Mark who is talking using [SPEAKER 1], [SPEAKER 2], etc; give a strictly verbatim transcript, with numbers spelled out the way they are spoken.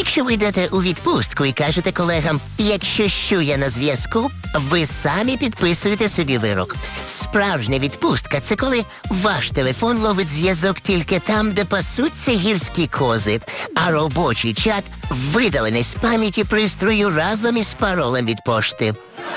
[SPEAKER 1] Якщо ви йдете у відпустку і кажете колегам, якщо що я на зв'язку, ви самі підписуєте собі вирок. Справжня відпустка – це коли ваш телефон ловить зв'язок тільки там, де пасуться гірські кози, а робочий чат видалений з пам'яті пристрою разом із паролем від пошти.